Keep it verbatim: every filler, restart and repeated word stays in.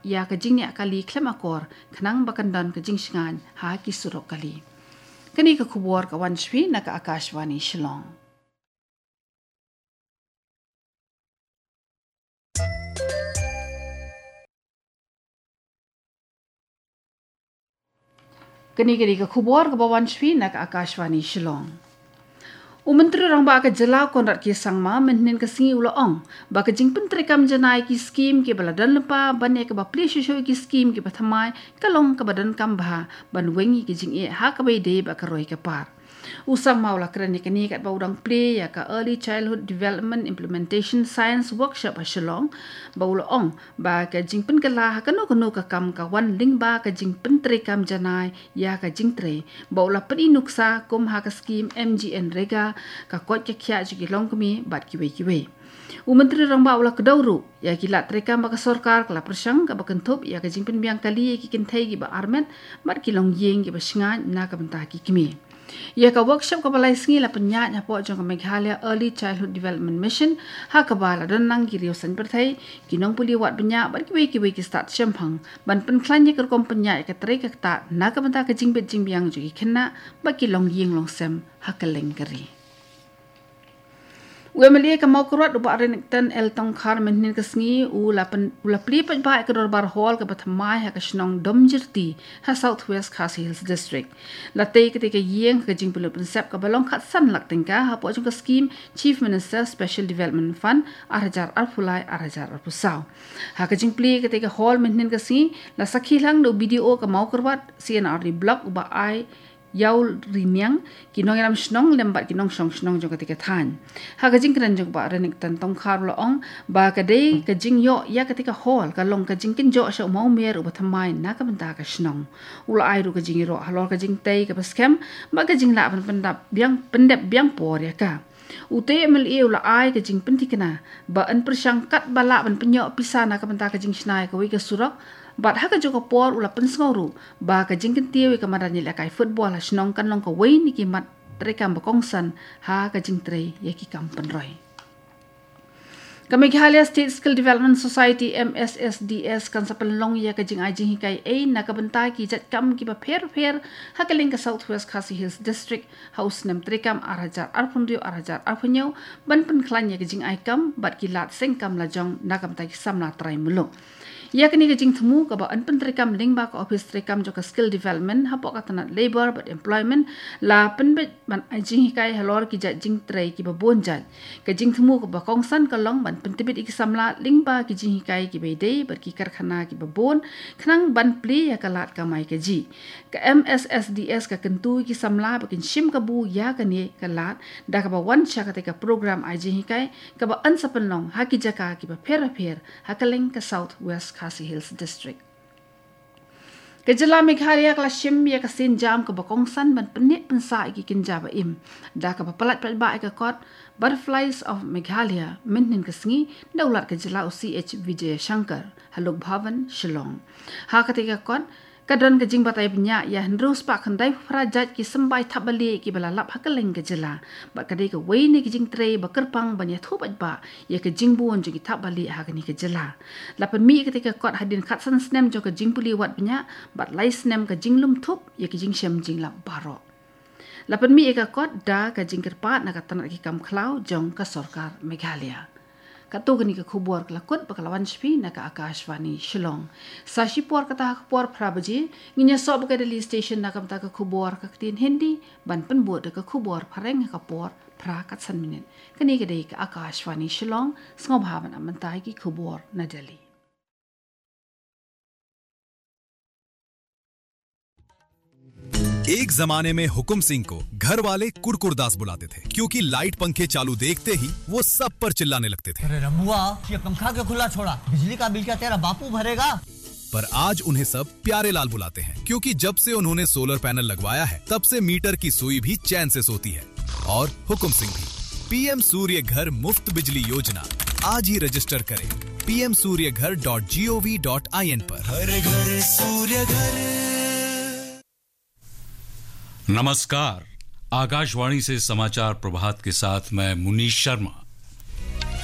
ya ka jing nya kali klem akor khnang bakandan ka jing shingan ha ki surok kali kani ka khubor ka wan shwi na ka Akashvani Shillong. Kani kani ka khubor ka bawan shwi na ka Akashvani Shillong. Umentri rang ba ka jela konrat ki sangma menhin ka singi ulo ong ba ka jingpen trekam janai ki skim ki baladan lepa ban ka ba pli shisho ki skim ki pathamai kalong ka badan kam ba ban wengi ki jing e ha ka bai de ba ka roi ka par usang maula krani kani kat ba udang play ya ka early childhood development implementation science workshop a Shillong ba ulo ong ba ka jingpen ka la ka no no ka kam ka wan ling ba ka jingpen trekam janai ya ka jingtre ba ula padi nuksa kum ha ka scheme M G N Rega ka kot ka khya ji ki long kami bat ki we ki we Umentri rang ba ula kedauru ya kilat trekam ba ka sorkar kala persang ka ba kentup ya ka jingpen biang kali ki kintai ki ba armet bat ki long yeng ki ba singa na ka benta ki kimi ya ka workshop ka balai singi la penyat nya po jong ka Meghalaya Early Childhood Development Mission ha ka bala dan nang ki riosan perthai kinong puli wat benya bat ki we ki we ki start champang ban pen klan ye ka kom penyat ka tre ka ta na ka benta ka jingbet jingbiang ju ki khenna ba ki long yeng long sem ha ka leng kari Uemalia ka mau kurat uba renektan el tong khar menhin ka sngi u la pen u la pli pat ba ka dor bar hall ka bathamai ha ka shnong domjirti ha Southwest Khasi Hills District la te ka te ka yeng ka jingpulu prinsep ka balong khat san lak tengka ha po jong ka scheme Chief Minister Special Development Fund arajar arpulai arajar arpusau ha ka jingpli ka te ka hall menhin ka sngi la sakhilang do video ka mau kurat C N R D block uba ai yaul rimiang kinong ram snong lembat kinong song snong jong ketika than ha ka jing kran jong ba renik tan tong khar lo ong ba ka de ka jing yo ya ketika hol ka long ka jing kin jo sha mau mer u bathamai na ka benta ka snong ula ai ru ka jing ro halor ka jing tei ka baskem ba ka jing la pan pendap biang pendap biang por ya ka ute mel e ula ai ka jing pentikna ba an persangkat bala ban penyo pisana ka benta ka jing snai ka wi ka surak Bat haka joko por ula pensngoru ba ka jingkin tiwi ka madan yela kai football ha snong kan long ka wei ni ki mat trekam ba kongsan ha ka jingtre ya ki kam penroi ka Meghalaya State Skill Development Society M S S D S kan sapen long ya ka jing ai jing kai e na ka bentai ki jat kam ki ba pher pher ha ka ling ka Southwest Khasi Hills District house nem trekam arajar arpundio arajar arpunyo ban pen klan ya ka jing ai kam bat ki lat seng kam la jong na kam tai samla trai mulo Ya kini kejing temu ka ba an pentrekam ling ba ka office trekam jo ka skill development ha po ka tanat labor but employment la pen bet ban ajing kai halor ki ja jing trai ki ba bonjat kejing temu ka ba kongsan ka long ban pentibit iki samla ling ba ki jing kai ki be dei ber ki karkhana ki ba bon khnang ban pli ya ka lat ka mai ka ji ka M S S D S ka kentu ki samla ba kin shim ka bu ya ka ni ka lat da ka ba wan cha ka te ka program ajing kai ka ba an sapen long ha ki jaka ki ba pher pher ha ka ling ka Southwest Khasi Hills District. Kejala Meghalaya kala shim ya ka sin jam ka bakong san ban penit pensa iki kinja ba im. Da ka papalat pat ba ka kot Butterflies of Meghalaya menhin ka sngi daulat kejala C H Vijay Shankar Haluk Bhavan Shillong. Ha ka te ka kot kadon ka jing batai benya ya hendrus pa khandai frajat ki sambai thabali ki bala lap hakaleng ka jela ba kadai ka wei ni ki jing tre ba kerpang banya thubat ba ya ka jing buon ji ki thabali ha ka ni ka jela lapan mi ketika kot hadin khatsan snem jo ka jing puli wat benya bat lai snem ka jing lum thup ya ki jing shem jing lap baro lapan mi ka kot da ka jing kerpat na ka tanak ki kam khlau jong ka sarkar Meghalaya Kato gani ka khubor kelakut bakalawan shpi na ka Akashvani Shillong. Sashi por kata khubor prabaji nginya so baka dali station na kamta ka khubor ka tin Hindi ban penbuat ka khubor pareng ka por pra katsan minit. Kani ka dai ka Akashvani Shillong sngob haban amantai ki khubor na Delhi. एक जमाने में हुकुम सिंह को घर वाले कुरकुरदास बुलाते थे क्योंकि लाइट पंखे चालू देखते ही वो सब पर चिल्लाने लगते थे। अरे रमुआ, ये पंखा क्यों खुला छोड़ा? बिजली का बिल क्या तेरा बापू भरेगा? पर आज उन्हें सब प्यारे लाल बुलाते हैं क्योंकि जब से उन्होंने सोलर पैनल लगवाया है तब से मीटर की सुई भी चैन से सोती है। और हुकुम सिंह भी। पीएम सूर्य घर मुफ्त बिजली योजना आज ही रजिस्टर करें पी एम सूर्य घर dot G O V dot I N पर। हर घर सूर्य घर। नमस्कार, आकाशवाणी से समाचार प्रभात के साथ मैं मुनीश शर्मा।